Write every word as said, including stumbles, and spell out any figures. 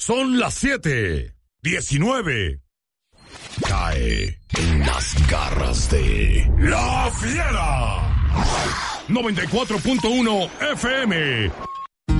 Son las siete diecinueve. Cae en las garras de La Fiera. noventa y cuatro punto uno F M.